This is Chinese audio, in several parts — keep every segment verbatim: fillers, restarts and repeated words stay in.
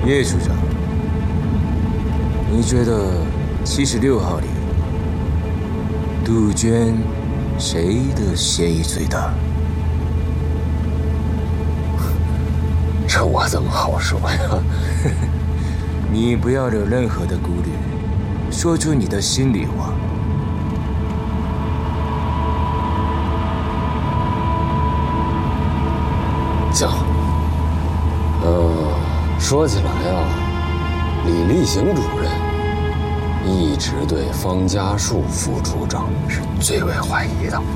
叶处长，你觉得七十六号里杜鹃谁的嫌疑最大？ 这我怎么好说呀？ 你不要有任何的顾虑，说出你的心里话。 行。呃，说起来啊，李立行主任一直对方家树副处长是最为怀疑的。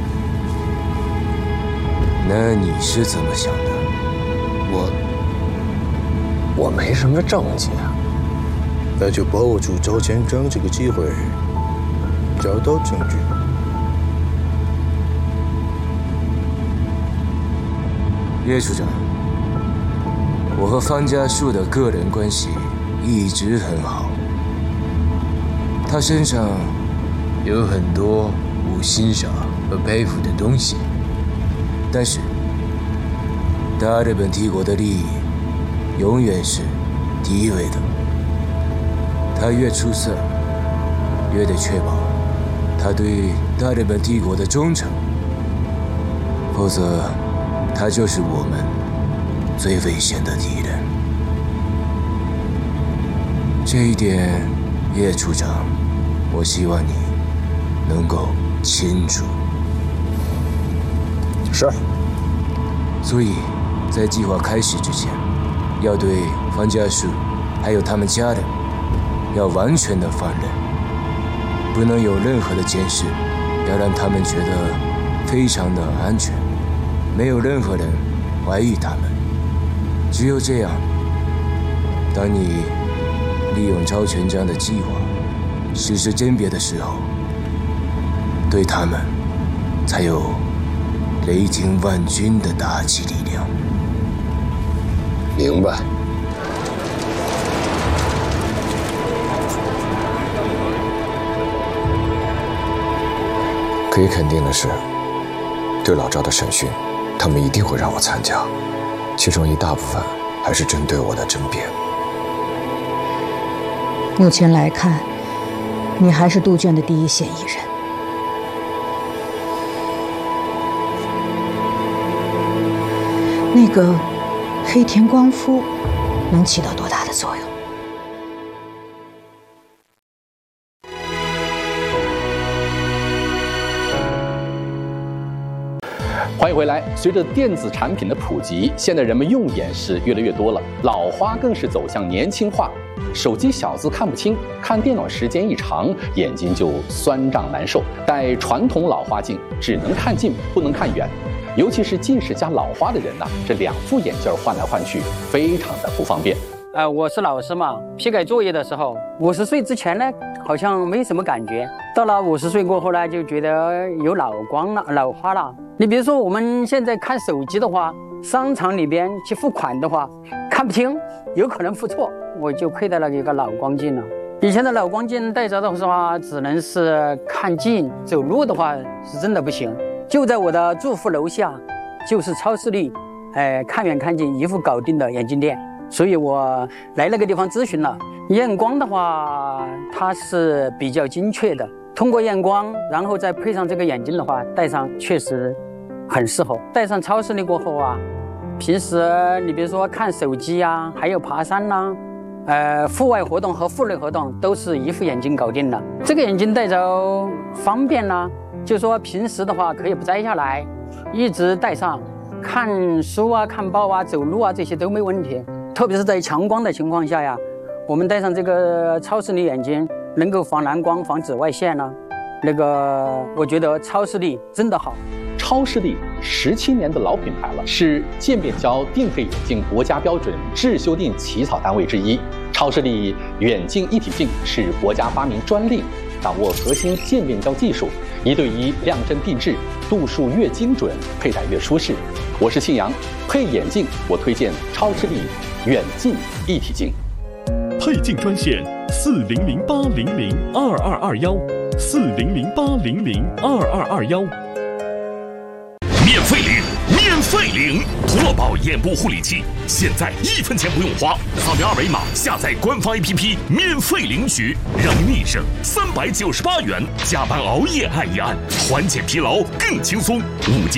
那你是怎么想的？ 我我没什么证据啊。 那就把握住赵前章这个机会，找到证据。 叶处长，我和方家树的个人关系一直很好，他身上有很多我欣赏和佩服的东西，但是大日本帝国的利益永远是第一位的。他越出色，越得确保他对大日本帝国的忠诚，否则他就是我们最危险的敌人。这一点，叶处长，我希望你能够清楚。 是。 所以，在计划开始之前，要对方家树还有他们家人，要完全的放任，不能有任何的监视，要让他们觉得非常的安全，没有任何人怀疑他们。只有这样，当你利用赵全章的计划实施甄别的时候，对他们才有雷霆万钧的打击力量。 明白。可以肯定的是，对老赵的审讯，他们一定会让我参加，其中一大部分还是针对我的甄别。 目前来看，你还是杜鹃的第一嫌疑人。那个黑田光夫能起到多大的作用？ 欢迎回来。随着电子产品的普及，现在人们用眼是越来越多了，老花更是走向年轻化。手机小字看不清，看电脑时间一长，眼睛就酸胀难受。戴传统老花镜只能看近，不能看远。尤其是近视加老花的人呢、啊，这两副眼镜换来换去，非常的不方便。 呃，我是老师嘛，批改作业的时候，五十岁之前呢，好像没什么感觉，到了五十岁过后呢，就觉得有老光了、老花了。你比如说我们现在看手机的话，商场里边去付款的话，看不清，有可能付错，我就佩戴了一个老光镜了。以前的老光镜戴着的话，只能是看近，走路的话是真的不行。就在我的住户楼下，就是超视力，哎，看远看近一副搞定的眼镜店。所以我来那个地方咨询了，验光的话，它是比较精确的。通过验光，然后再配上这个眼镜的话，戴上确实很适合。戴上超视力过后啊，平时你比如说看手机啊，还有爬山啦、啊，呃，户外活动和户内活动都是一副眼镜搞定的。这个眼镜戴着方便啦、啊，就说平时的话可以不摘下来，一直戴上，看书啊、看报啊、走路啊这些都没问题。特别是在强光的情况下呀，我们戴上这个超视力眼镜，能够防蓝光、防紫外线呢、啊。那个，我觉得超视力真的好。 超视力十七年的老品牌了，是渐变焦定配眼镜国家标准质修订起草单位之一。超视力远近一体镜是国家发明专利，掌握核心渐变焦技术，一对一量身定制，度数越精准，佩戴越舒适。我是信阳，配眼镜我推荐超视力远近一体镜。 配镜专线四零零八零零二二二幺，四零零八零零二二二幺。免费领，免费费灵脱宝眼部护理器，现在一分钱不用花，扫描二维码下载官方 A P P 免费领取，让你省三百九十八元，加班熬夜按一按，缓解疲劳更轻松。五 G